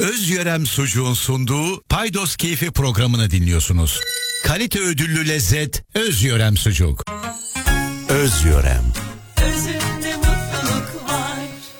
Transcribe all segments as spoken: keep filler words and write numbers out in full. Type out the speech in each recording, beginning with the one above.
Özyörem Sucuğun sunduğu Paydos Keyfi programını dinliyorsunuz. Kalite ödüllü lezzet Özyörem Sucuk. Özyörem. Özünde mutluluk var.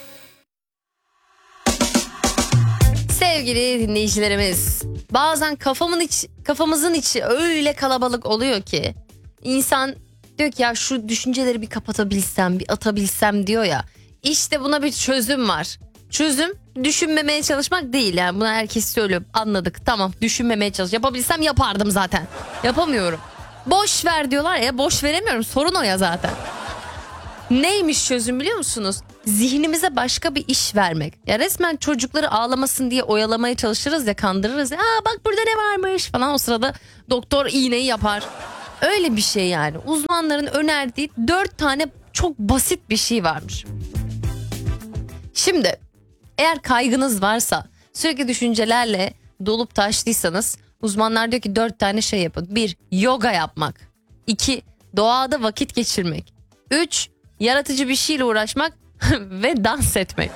Sevgili dinleyicilerimiz, bazen kafamın iç, kafamızın içi öyle kalabalık oluyor ki insan diyor ki ya şu düşünceleri bir kapatabilsem, bir atabilsem diyor ya. İşte buna bir çözüm var. Çözüm düşünmemeye çalışmak değil, yani bunu herkes söylüyor, anladık, tamam, düşünmemeye çalış. Yapabilsem yapardım zaten, yapamıyorum. Boş ver diyorlar ya, boş veremiyorum, sorun o ya zaten. Neymiş çözüm biliyor musunuz? Zihnimize başka bir iş vermek. Ya resmen çocukları ağlamasın diye oyalamaya çalışırız ya, kandırırız ya. Aa bak burada ne varmış falan, o sırada doktor iğneyi yapar. Öyle bir şey yani. Uzmanların önerdiği dört tane çok basit bir şey varmış. Şimdi eğer kaygınız varsa, sürekli düşüncelerle dolup taştıysanız, uzmanlar diyor ki dört tane şey yapın. Bir, yoga yapmak. İki, doğada vakit geçirmek. Üç, yaratıcı bir şeyle uğraşmak ve dans etmek.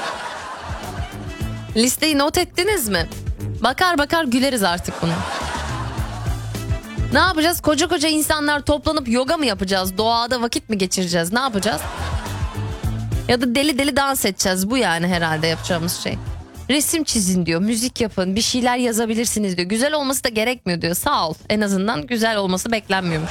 Listeyi not ettiniz mi? Bakar bakar güleriz artık bunu. Ne yapacağız? Koca koca insanlar toplanıp yoga mı yapacağız? Doğada vakit mi geçireceğiz? Ne yapacağız? Ya da deli deli dans edeceğiz. Bu yani herhalde yapacağımız şey. Resim çizin diyor, müzik yapın, bir şeyler yazabilirsiniz diyor. Güzel olması da gerekmiyor diyor. Sağ ol, en azından güzel olması beklenmiyormuş.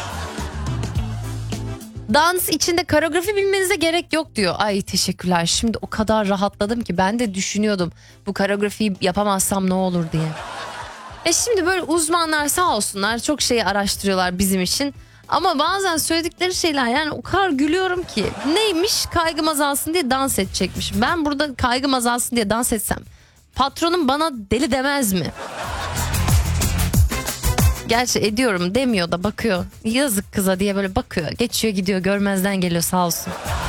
Dans içinde koreografi bilmenize gerek yok diyor. Ay teşekkürler, şimdi o kadar rahatladım ki ben de düşünüyordum bu koreografiyi yapamazsam ne olur diye. E şimdi böyle uzmanlar sağ olsunlar çok şeyi araştırıyorlar bizim için. Ama bazen söyledikleri şeyler, yani o kadar gülüyorum ki. Neymiş? Kaygım azalsın diye dans edecekmiş. Ben burada kaygım azalsın diye dans etsem patronum bana deli demez mi? Gerçi ediyorum demiyor da bakıyor. Yazık kıza diye böyle bakıyor. Geçiyor gidiyor, görmezden geliyor sağ olsun.